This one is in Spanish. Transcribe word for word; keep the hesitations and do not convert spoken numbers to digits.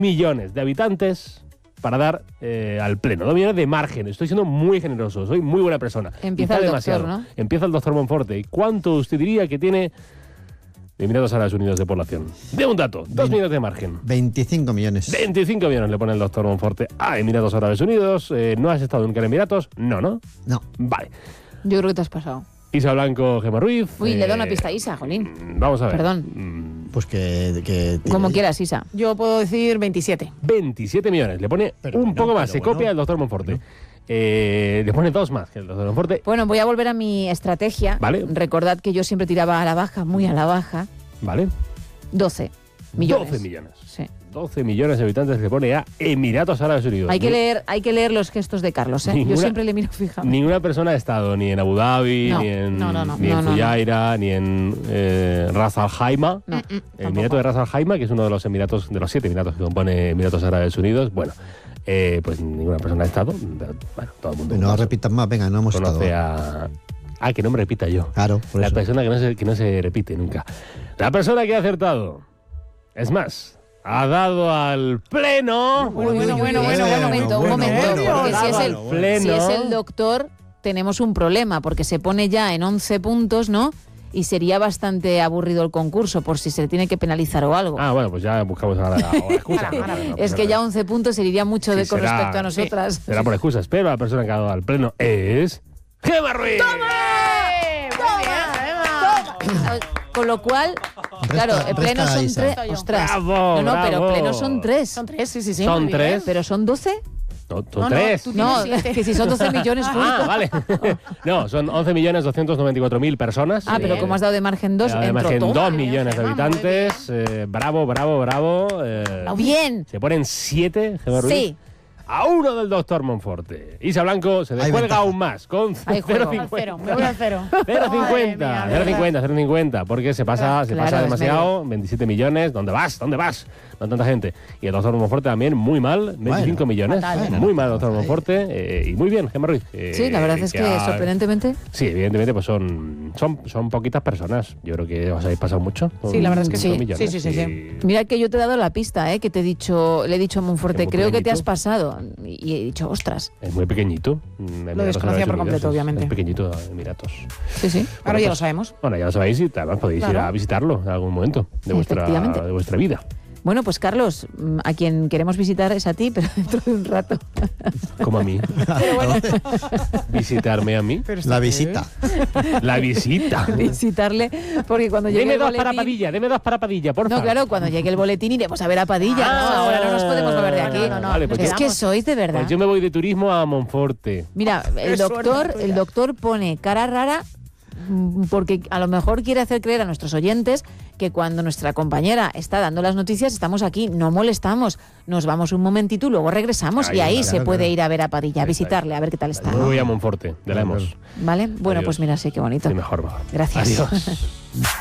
millones de habitantes para dar eh, al pleno. Dos millones de margen. Estoy siendo muy generoso. Soy muy buena persona. Empieza el doctor, ¿no? Empieza el doctor Monforte. ¿Y cuánto usted diría que tiene de Emiratos Árabes Unidos de población? De un dato. Dos millones de margen. veinticinco millones. veinticinco millones le pone el doctor Monforte a Emiratos Árabes Unidos. Eh, ¿No has estado nunca en Emiratos? No, ¿no? No. Vale. Yo creo que te has pasado. Isa Blanco, Gemma Ruiz. Uy, eh, le doy una pista a Isa, jolín. Vamos a ver. Perdón. Pues que... que Como quieras, Isa. Yo puedo decir veintisiete. veintisiete millones. Le pone Pero un bueno, poco más. pero Se bueno. copia el doctor Monforte. Eh, le pone dos más que el doctor Monforte. Bueno, voy a volver a mi estrategia. Vale. Recordad que yo siempre tiraba a la baja, muy a la baja. Vale. doce millones. doce millones. Sí. doce millones de habitantes le pone a Emiratos Árabes Unidos. Hay que, Ni- leer, hay que leer los gestos de Carlos, ¿eh? Ninguna- Yo siempre le miro fijamente. Ninguna persona ha estado ni en Abu Dhabi, No, ni en, no, no, no. ni No, en no, no. Fujairah, ni en eh, Ras Al Khaimah. No, El Emirato de Ras Al Khaimah, que es uno de los emiratos, de los siete emiratos que compone Emiratos Árabes Unidos. Bueno, eh, pues ninguna persona ha estado. Pero, bueno, todo el mundo No conoce- repitas más, venga, no hemos estado. conoce a... Ah, que no me repita yo. Claro, por La eso. persona que no, se, que no se repite nunca. La persona que ha acertado. Es más, ha dado al pleno. Bueno, bueno, bueno, Un bueno, bueno. momento, un bueno, momento. bueno, Porque si es el, bueno, bueno. si es el doctor, tenemos un problema, porque se pone ya en once puntos, ¿no? Y sería bastante aburrido el concurso, por si se le tiene que penalizar o algo. Ah, bueno, pues ya buscamos ahora la excusa. Ahora, ahora. Bueno, es pues que ya nada. once puntos se iría mucho de Sí, con será- respecto a nosotras. Será por excusas, pero la persona que ha dado al pleno es... ¡Gemma Ruiz! Con lo cual, claro, el pleno resta son Isa. tres. Yo. Ostras. Bravo, no, no, pero bravo. pleno son tres. Son tres, sí, sí, sí. Son muy bien. tres. ¿Pero son doce? No, son No, no, tres. tú- No, tienes siete. que si son doce millones justo. Ah, vale. No, son once millones doscientos noventa y cuatro mil personas. Ah, pero Eh, como has dado de margen dos, Además, entro. en Toma. dos bien, millones de Gemma, muy habitantes. eh, bravo, bravo, bravo. eh, Bien. Se ponen siete, Gemma Ruiz. Sí. A uno del doctor Monforte. Isa Blanco se Hay descuelga ventaja. aún más con Hay cero juego. Al cero, me voy al cero. cero Madre cincuenta, mía, de cero verdad. cincuenta, cero cincuenta, porque se pasa, se Claro, pasa es demasiado, veintisiete millones, ¿dónde vas? ¿Dónde vas? No tanta gente. Y el doctor Monforte también, muy mal, veinticinco millones, fatal, bueno. muy mal el doctor Ahí. Monforte, eh, y muy bien, Gemma Ruiz. eh, Sí, la verdad es que ha- sorprendentemente. Sí, evidentemente, pues son, son, son poquitas personas. Yo creo que os habéis pasado mucho. con Sí, la verdad es que cinco sí. millones, Sí, sí, sí, y- Mira que yo te he dado la pista, ¿eh? Que te he dicho, le he dicho a Monforte, Es muy creo que te pequeñito. has pasado. Y he dicho, ostras. Es muy pequeñito. Emiratos desconocía Árabes por Unidos completo, es- obviamente. Es pequeñito, Emiratos. Sí, sí. Ahora ya lo sabemos. Bueno, ya lo sabéis y además podéis ir Claro. a visitarlo en algún momento de vuestra, Efectivamente. de vuestra vida. Bueno, pues Carlos, mm, a quien queremos visitar es a ti, pero dentro de un rato. Como a mí. Visitarme a mí. Pero La esto visita. La visita. Visitarle, porque cuando llegue Deme el dos boletín... para Padilla, deme dos para Padilla, por No, favor. claro, cuando llegue el boletín iremos a ver a Padilla. Ah, no, ahora no nos podemos mover de aquí. no, no, no, vale, pues es yo- que sois de verdad. Pues yo me voy de turismo a Monforte. Mira, el Qué suerte doctor, la tuya. el doctor pone cara rara mm, porque a lo mejor quiere hacer creer a nuestros oyentes que cuando nuestra compañera está dando las noticias estamos aquí, no molestamos, nos vamos un momentito y luego regresamos Ahí y ahí está, se claro, puede claro. ir a ver a Padilla, a Ahí está, visitarle, ahí a ver qué tal está. Me ¿no? voy a Monforte, de la Claro, hemos. ¿Vale? Bueno, Adiós. pues mira, sí, qué bonito. Sí, mejor, mejor. Gracias. Adiós.